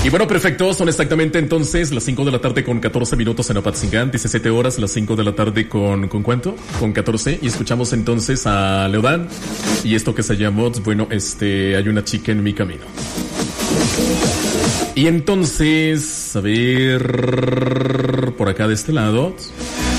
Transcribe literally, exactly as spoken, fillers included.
Y bueno, perfecto, son exactamente entonces las cinco de la tarde con catorce minutos en Apatzingán, diecisiete horas, las cinco de la tarde con, ¿con cuánto? Con catorce, y escuchamos entonces a Leodán, y esto que se llamó, bueno, este, hay una chica en mi camino. Y entonces, a ver, por acá de este lado,